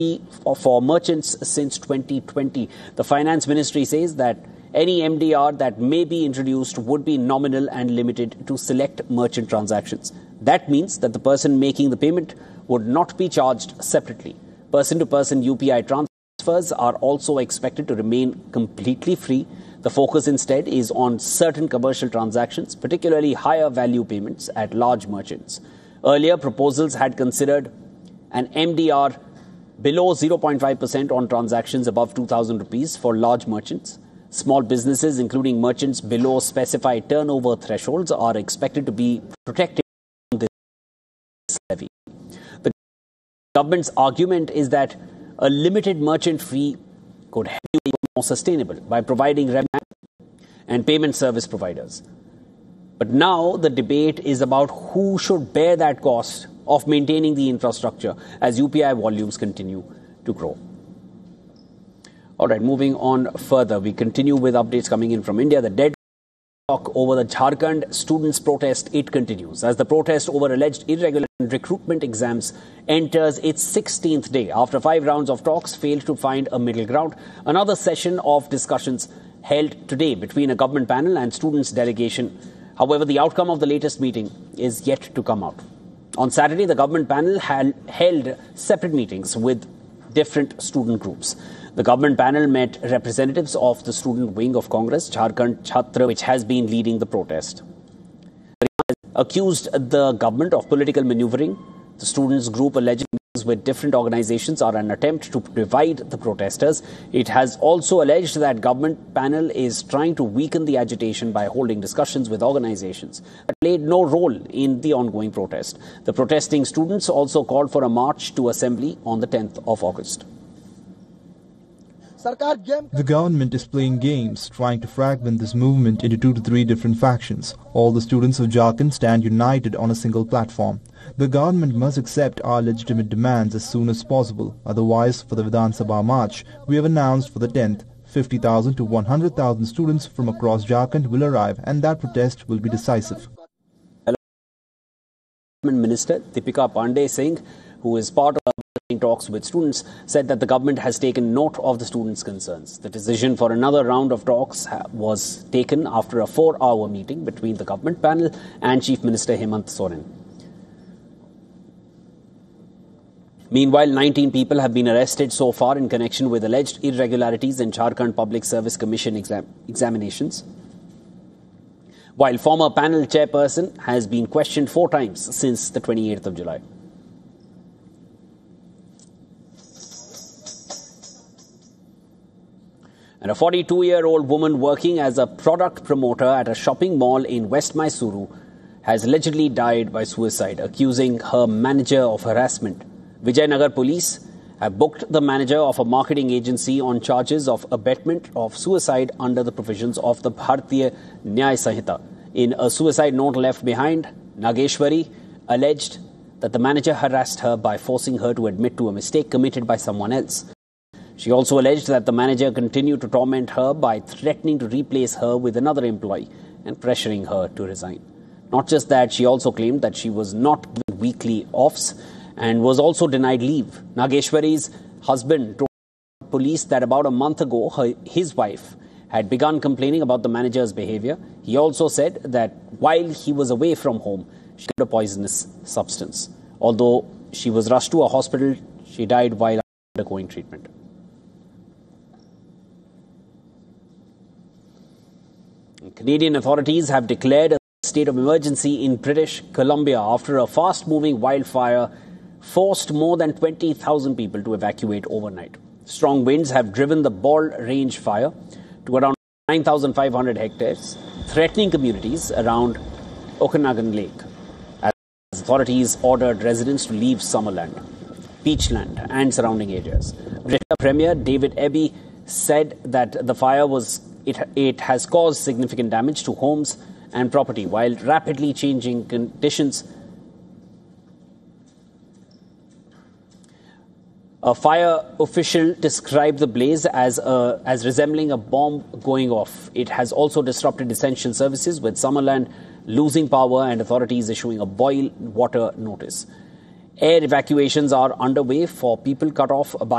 for merchants since 2020. The Finance Ministry says that any MDR that may be introduced would be nominal and limited to select merchant transactions. That means that the person making the payment would not be charged separately. Person-to-person UPI transfers are also expected to remain completely free. The focus instead is on certain commercial transactions, particularly higher value payments at large merchants. Earlier, proposals had considered an MDR below 0.5% on transactions above 2,000 rupees for large merchants. Small businesses, including merchants below specified turnover thresholds, are expected to be protected from this levy. The government's argument is that a limited merchant fee could help be more sustainable by providing revenue and payment service providers. But now the debate is about who should bear that cost of maintaining the infrastructure as UPI volumes continue to grow. All right, moving on further, we continue with updates coming in from India. The deadlock over the Jharkhand students' protest, it continues as the protest over alleged irregular recruitment exams enters its 16th day. After 5 rounds of talks failed to find a middle ground, another session of discussions held today between a government panel and students' delegation. However, the outcome of the latest meeting is yet to come out. On Saturday, the government panel held separate meetings with different student groups. The government panel met representatives of the student wing of Congress, Jharkhand Chhatra, which has been leading the protest. It accused the government of political maneuvering. The students group alleged meetings with different organizations are an attempt to divide the protesters. It has also alleged that government panel is trying to weaken the agitation by holding discussions with organizations that played no role in the ongoing protest. The protesting students also called for a march to assembly on the 10th of August. The government is playing games, trying to fragment this movement into 2 to 3 different factions. All the students of Jharkhand stand united on a single platform. The government must accept our legitimate demands as soon as possible. Otherwise, for the Vidhan Sabha March, we have announced for the 10th, 50,000 to 100,000 students from across Jharkhand will arrive, and that protest will be decisive. Minister Deepika Pandey Singh, who is part of talks with students, said that the government has taken note of the students' concerns. The decision for another round of talks was taken after a 4-hour meeting between the government panel and Chief Minister Hemant Soren. Meanwhile, 19 people have been arrested so far in connection with alleged irregularities in Jharkhand Public Service Commission examinations, while former panel chairperson has been questioned 4 times since the 28th of July. And a 42-year-old woman working as a product promoter at a shopping mall in West Mysuru has allegedly died by suicide, accusing her manager of harassment. Vijayanagar police have booked the manager of a marketing agency on charges of abetment of suicide under the provisions of the Bharatiya Nyaya Sanhita. In a suicide note left behind, Nageshwari alleged that the manager harassed her by forcing her to admit to a mistake committed by someone else. She also alleged that the manager continued to torment her by threatening to replace her with another employee and pressuring her to resign. Not just that, she also claimed that she was not given weekly offs and was also denied leave. Nageshwari's husband told police that about a month ago, his wife had begun complaining about the manager's behavior. He also said that while he was away from home, she took a poisonous substance. Although she was rushed to a hospital, she died while undergoing treatment. Canadian authorities have declared a state of emergency in British Columbia after a fast-moving wildfire forced more than 20,000 people to evacuate overnight. Strong winds have driven the Ball Range fire to around 9,500 hectares, threatening communities around Okanagan Lake, as authorities ordered residents to leave Summerland, Beachland and surrounding areas. British Premier David Eby said that the fire it has caused significant damage to homes and property, while rapidly changing conditions. A fire official described the blaze as resembling a bomb going off. It has also disrupted essential services, with Summerland losing power and authorities issuing a boil water notice. Air evacuations are underway for people cut off by